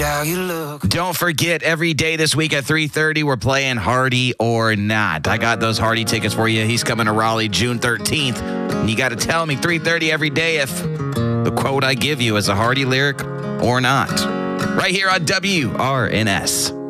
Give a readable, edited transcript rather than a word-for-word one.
it how you look. Don't forget, every day this week at 3:30, we're playing Hardy or Not. I got those Hardy tickets for you. He's coming to Raleigh June 13th. And you got to tell me 3:30 every day if the quote I give you is a Hardy lyric or not. Right here on WRNS.